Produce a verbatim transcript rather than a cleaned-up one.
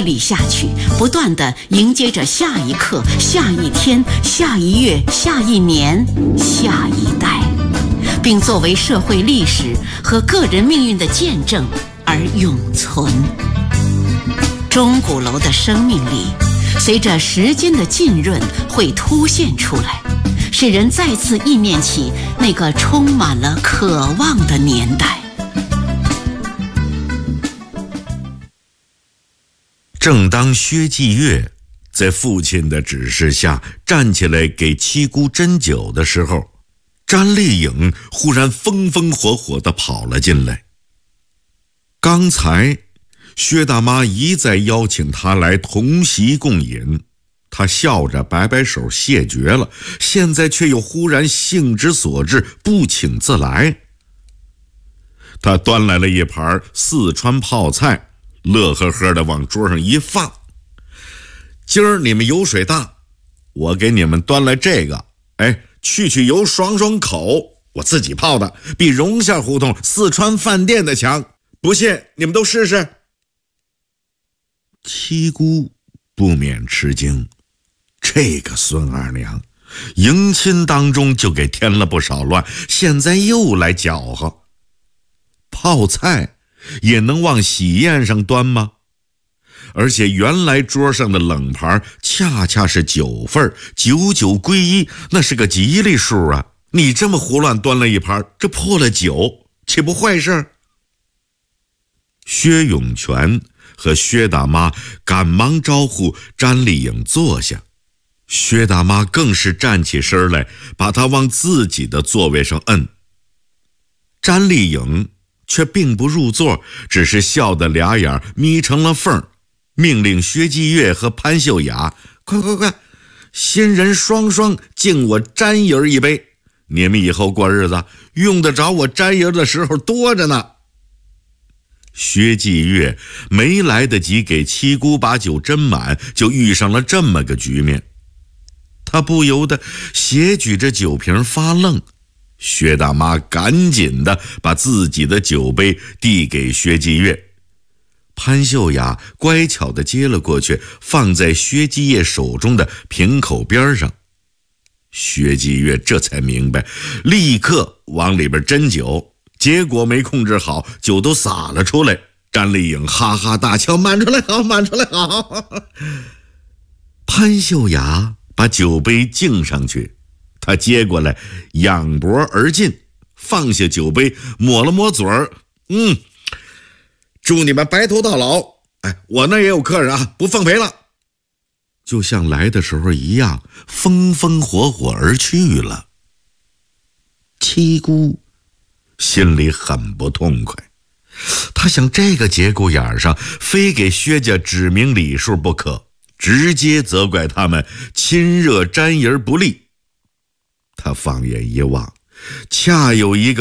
屹立下去，不断地迎接着下一刻、下一天、下一月、下一年、下一代，并作为社会历史和个人命运的见证而永存。钟鼓楼的生命力，随着时间的浸润会凸现出来，使人再次忆念起那个充满了渴望的年代。 正当薛继月在父亲的指示下站起来给七姑斟酒的时候，詹丽颖忽然风风火火地跑了进来。刚才薛大妈一再邀请她来同席共饮，她笑着摆摆手谢绝了，现在却又忽然兴之所至，不请自来。她端来了一盘四川泡菜，乐呵呵地往桌上一放。今儿你们油水大，我给你们端来这个，哎，去去油爽爽口，我自己泡的，比荣下胡同四川饭店的强，不信你们都试试。七姑不免吃惊，这个孙二娘迎亲当中就给添了不少乱，现在又来搅和。泡菜也能往喜宴上端吗？而且原来桌上的冷盘恰恰是九份，九九归一，那是个吉利数啊！你这么胡乱端了一盘，这破了酒，岂不坏事？薛永全和薛大妈赶忙招呼詹丽颖坐下，薛大妈更是站起身来，把她往自己的座位上摁。詹丽颖却并不入座，只是笑得俩眼眯成了缝，命令薛继月和潘秀雅：快快快，新人双双敬我詹爷一杯，你们以后过日子用得着我詹爷的时候多着呢。薛继月没来得及给七姑把酒斟满，就遇上了这么个局面，他不由得斜举着酒瓶发愣。薛大妈赶紧的把自己的酒杯递给薛继月，潘秀雅乖巧地接了过去，放在薛继月手中的瓶口边上。薛继月这才明白，立刻往里边斟酒，结果没控制好，酒都洒了出来。詹丽颖哈哈大笑：满出来好，满出来好。潘秀雅把酒杯敬上去，他接过来仰脖而进，放下酒杯，抹了抹嘴儿，嗯，祝你们白头到老。哎，我那也有客人啊，不奉陪了。就像来的时候一样，风风火火而去了。七姑心里很不痛快，他想这个节骨眼上非给薛家指明礼数不可，直接责怪他们亲热詹爷不利。他放眼一望，恰有一个